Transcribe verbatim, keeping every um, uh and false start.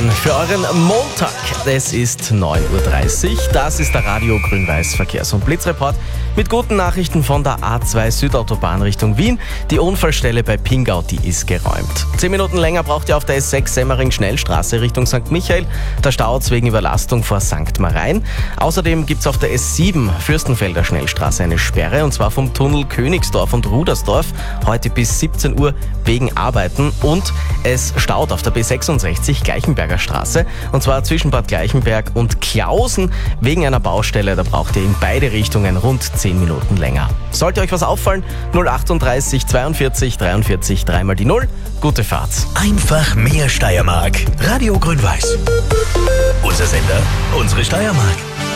für euren Montag. Es ist neun Uhr dreißig. Das ist der Radio Grün-Weiß Verkehrs- und Blitzreport mit guten Nachrichten von der A zwei Südautobahn Richtung Wien. Die Unfallstelle bei Pingau, die ist geräumt. Zehn Minuten länger braucht ihr auf der S sechs Semmering-Schnellstraße Richtung Sankt Michael. Da staut es wegen Überlastung vor Sankt Marein. Außerdem gibt es auf der S sieben Fürstenfelder Schnellstraße eine Sperre, und zwar vom Tunnel Königsdorf und Rudersdorf. Heute bis siebzehn Uhr wegen Arbeiten. Und es staut auf der B sechsundsechzig Gleichenberger Straße, und zwar zwischen Bad Gleichenberg und Klausen wegen einer Baustelle. Da braucht ihr in beide Richtungen rund zehn Minuten länger. Sollte euch was auffallen, null achtunddreißig zweiundvierzig dreiundvierzig dreimal die Null. Gute Fahrt. Einfach mehr Steiermark. Radio Grün-Weiß. Unser Sender, unsere Steiermark.